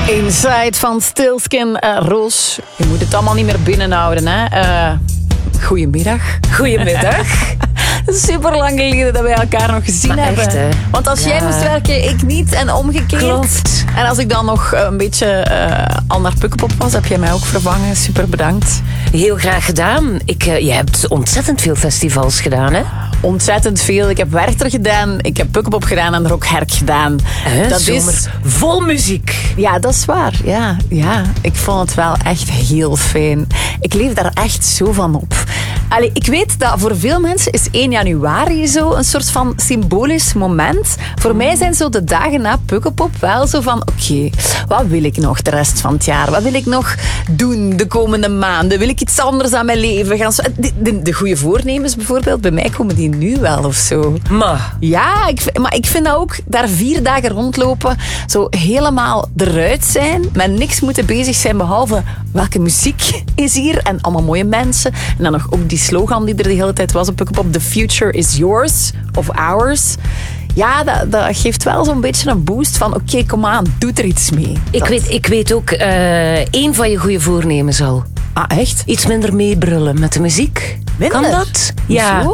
Inside van Stilskin, Roos. Je moet het allemaal niet meer binnenhouden, hè. Goedemiddag. Goedemiddag. Super lang geleden dat wij elkaar nog gezien Maar hebben. echt, hè? Want als jij moest werken, ik niet en omgekeerd. Klopt. En als ik dan nog een beetje al naar Pukkelpop was, heb jij mij ook vervangen. Super bedankt. Heel graag gedaan. Je hebt ontzettend veel festivals gedaan, hè? Ontzettend veel. Ik heb Werchter gedaan, ik heb Pukkelpop gedaan en Rock Herk gedaan. Dat Zomer is... vol muziek. Ja, dat is waar. Ja, ik vond het wel echt heel fijn. Ik leef daar echt zo van op. Allee, ik weet dat voor veel mensen is 1 januari zo een soort van symbolisch moment. Voor mij zijn zo de dagen na Pukkelpop wel zo van oké, wat wil ik nog de rest van het jaar? Wat wil ik nog doen de komende maanden? Wil ik iets anders aan mijn leven gaan? De goede voornemens bijvoorbeeld, bij mij komen die nu wel of zo. Maar Ja, maar ik vind dat ook, daar 4 dagen rondlopen, zo helemaal eruit zijn, met niks moeten bezig zijn behalve welke muziek is hier en allemaal mooie mensen. En dan nog ook die slogan die er de hele tijd was op Pukkelpop, the future is yours of ours. Ja, dat geeft wel zo'n beetje een boost van oké, kom aan, doe er iets mee. ik weet ook 1 van je goede voornemens al. Ah, echt? Iets minder meebrullen met de muziek. Minder? Kan dat? Hoezo?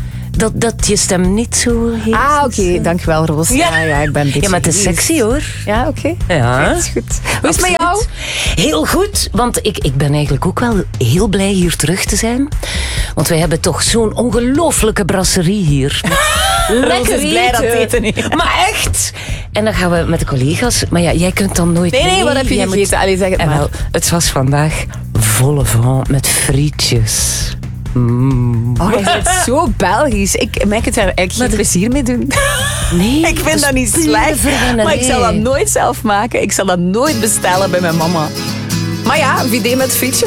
Dat je stem niet zo heeft. Ah, oké, dankjewel Roos. Ja, ik ben een beetje Ja, maar het is geweest. sexy hoor. Ja, oké. Ja. Dat is goed. Hoe is het met jou? Absoluut. Heel goed, want ik ben eigenlijk ook wel heel blij hier terug te zijn. Want wij hebben toch zo'n ongelooflijke brasserie hier. Roos is blij dat eten heeft. Maar echt. En dan gaan we met de collega's. Maar ja, jij kunt dan nooit Nee, mee. wat heb je Jij gegeten? Allee, zeg het En maar. wel, het was vandaag volle vent met frietjes. Oh, je bent zo Belgisch. Mij kunt daar eigenlijk geen plezier mee doen. Nee, Ik vind dat niet pure slecht. verwennerij. Maar ik zal dat nooit zelf maken. Ik zal dat nooit bestellen bij mijn mama. Maar ja, vidé met frietjes.